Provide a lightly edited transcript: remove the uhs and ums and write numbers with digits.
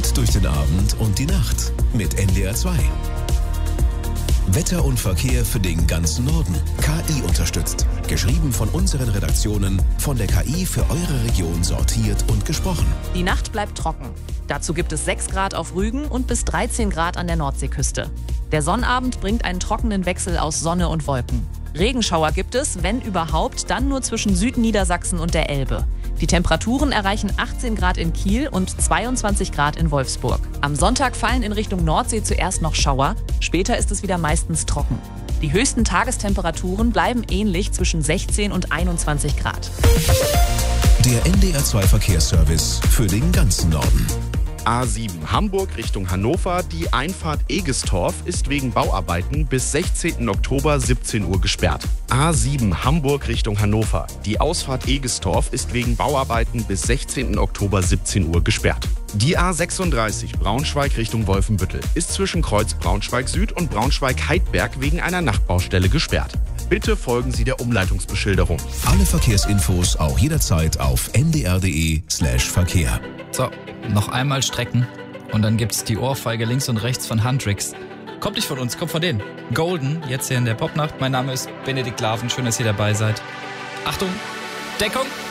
Gut durch den Abend und die Nacht mit NDR 2. Wetter und Verkehr für den ganzen Norden. KI unterstützt. Geschrieben von unseren Redaktionen, von der KI für eure Region sortiert und gesprochen. Die Nacht bleibt trocken. Dazu gibt es 6 Grad auf Rügen und bis 13 Grad an der Nordseeküste. Der Sonnabend bringt einen trockenen Wechsel aus Sonne und Wolken. Regenschauer gibt es, wenn überhaupt, dann nur zwischen Südniedersachsen und der Elbe. Die Temperaturen erreichen 18 Grad in Kiel und 22 Grad in Wolfsburg. Am Sonntag fallen in Richtung Nordsee zuerst noch Schauer, später ist es wieder meistens trocken. Die höchsten Tagestemperaturen bleiben ähnlich zwischen 16 und 21 Grad. Der NDR 2 Verkehrsservice für den ganzen Norden. A7 Hamburg Richtung Hannover. Die Einfahrt Egestorf ist wegen Bauarbeiten bis 16. Oktober 17 Uhr gesperrt. A7 Hamburg Richtung Hannover. Die Ausfahrt Egestorf ist wegen Bauarbeiten bis 16. Oktober 17 Uhr gesperrt. Die A36 Braunschweig Richtung Wolfenbüttel ist zwischen Kreuz Braunschweig Süd und Braunschweig-Heidberg wegen einer Nachtbaustelle gesperrt. Bitte folgen Sie der Umleitungsbeschilderung. Alle Verkehrsinfos auch jederzeit auf ndr.de/Verkehr. So, noch einmal strecken und dann gibt's die Ohrfeige links und rechts von Handrix. Kommt nicht von uns, kommt von denen. Golden, jetzt hier in der Popnacht. Mein Name ist Benedikt Laven, schön, dass ihr dabei seid. Achtung, Deckung!